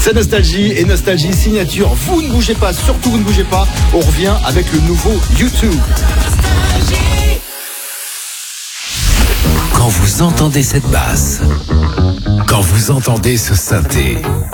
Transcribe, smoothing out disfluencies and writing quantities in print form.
C'est Nostalgie et Nostalgie signature. Vous ne bougez pas, surtout vous ne bougez pas. On revient avec le nouveau YouTube. Quand vous entendez cette basse, quand vous entendez ce synthé,